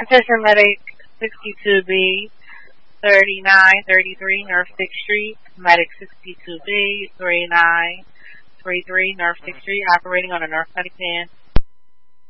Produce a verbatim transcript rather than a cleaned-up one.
Attention Medic sixty-two B, thirty-nine thirty-three North sixth Street. Medic sixty-two B, thirty-nine thirty-three North sixth Street, operating on a narcotic van.